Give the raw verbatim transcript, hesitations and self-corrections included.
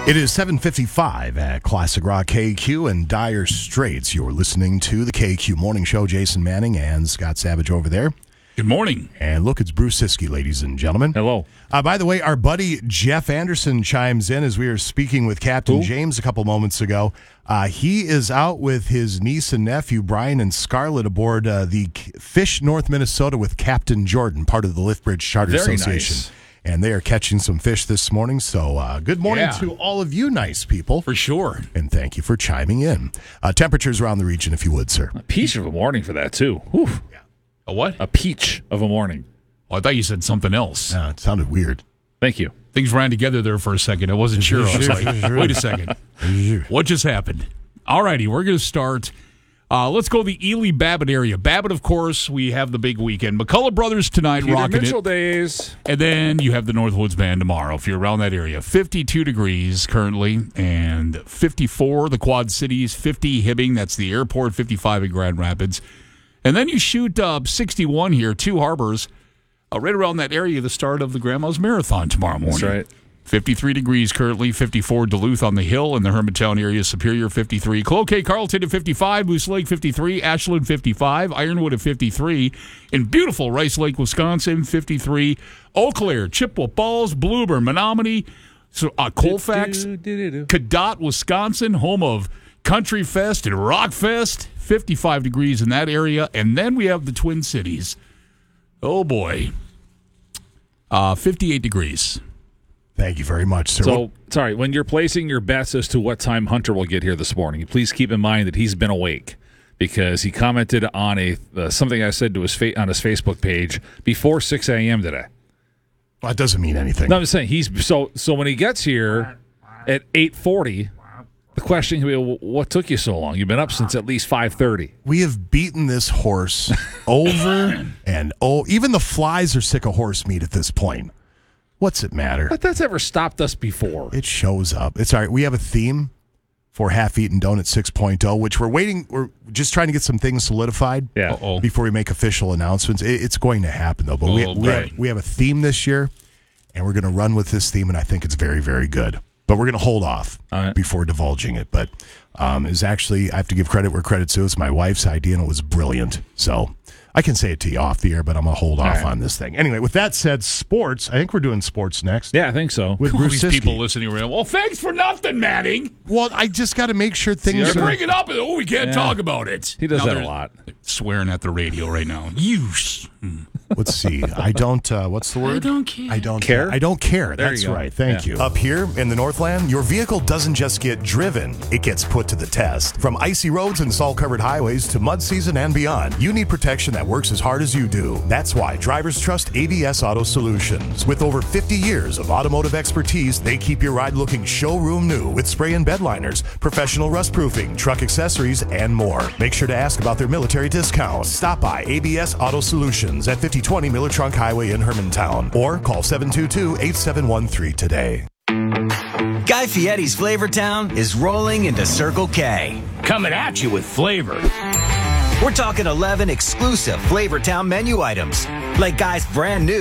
It is seven fifty-five at Classic Rock K Q and Dire Straits. You're listening to the K Q Morning Show. Jason Manning and Scott Savage over there. Good morning. And look, it's Bruce Siskey, ladies and gentlemen. Hello. Uh, by the way, our buddy Jeff Anderson chimes in as we were speaking with Captain Who? James a couple moments ago. Uh, he is out with his niece and nephew, Brian and Scarlett, aboard uh, the Fish North Minnesota with Captain Jordan, part of the Liftbridge Charter Very Association. nice. And they are catching some fish this morning. So uh, good morning Yeah. to all of you nice people. For sure. And thank you for chiming in. Uh, temperatures around the region, if you would, sir. A peach of a morning for that, too. Whew. A what? A peach of a morning. Oh, I thought you said something else. Uh, it sounded weird. Thank you. Things ran together there for a second. I wasn't sure. I was like, wait a second. What just happened? All righty, we're going to start. Uh, let's go the Ely Babbitt area. Babbitt, of course, we have the big weekend. McCullough Brothers tonight, Peter rocking Mitchell it. days. And then you have the Northwoods Band tomorrow, if you're around that area. fifty-two degrees currently, and fifty-four, the Quad Cities, fifty Hibbing, that's the airport, fifty-five in Grand Rapids. And then you shoot up sixty-one here, Two Harbors, uh, right around that area, the start of the Grandma's Marathon tomorrow morning. That's right. fifty-three degrees currently, fifty-four Duluth on the hill in the Hermantown area, Superior fifty-three, Cloquet, Carleton at fifty-five, Moose Lake fifty-three, Ashland fifty-five, Ironwood at fifty-three, in beautiful Rice Lake, Wisconsin fifty-three, Eau Claire, Chippewa Falls, Bluebird, Menominee, so, uh, Colfax, Do, do, do, do. Cadott, Wisconsin, home of Country Fest and Rock Fest, fifty-five degrees in that area, and then we have the Twin Cities. Oh boy, uh, fifty-eight degrees. Thank you very much, sir. So, sorry, when you're placing your bets as to what time Hunter will get here this morning, please keep in mind that he's been awake because he commented on a uh, something I said to his fa- on his Facebook page before six a.m. today. Well, that doesn't mean anything. No, I'm saying he's so so when he gets here at eight forty, the question will be, well, what took you so long? You've been up since at least five thirty. We have beaten this horse over and oh, even the flies are sick of horse meat at this point. What's it matter? But that's ever stopped us before. It shows up. It's all right. We have a theme for Half-Eaten Donut six point oh, which we're waiting. We're just trying to get some things solidified Yeah. Uh-oh. before we make official announcements. It, it's going to happen, though. But we, Oh, we, right. have, we have a theme this year, and we're going to run with this theme, and I think it's very, very good. But we're going to hold off All right. before divulging it. But um, it's actually, I have to give credit where credit's due. It's my wife's idea, and it was brilliant. So I can say it to you off the air, but I'm going to hold off right. on this thing. Anyway, with that said, sports. I think we're doing sports next. Yeah, I think so. With All Bruce these Siskey. people listening around. Well, thanks for nothing, Manning. Well, I just got to make sure things You are. bring it up, and oh, we can't Yeah. talk about it. He does Now that a they're lot. Swearing at the radio right now. You. s- Let's see. I don't. Uh, what's the word? I don't care. I don't Care? I don't care. There That's you go. right. Thank Yeah. you. Up here in the Northland, your vehicle doesn't just get driven; it gets put to the test. From icy roads and salt-covered highways to mud season and beyond, you need protection that works as hard as you do. That's why drivers trust A B S Auto Solutions. With over fifty years of automotive expertise, they keep your ride looking showroom new with spray and bed liners, professional rust proofing, truck accessories, and more. Make sure to ask about their military discounts. Stop by A B S Auto Solutions at fifty twenty Miller Trunk Highway in Hermantown or call seven two two, eight seven one three today. Guy Fieri's Flavortown is rolling into Circle K. Coming at you with flavor. We're talking eleven exclusive Flavortown menu items, like Guy's brand new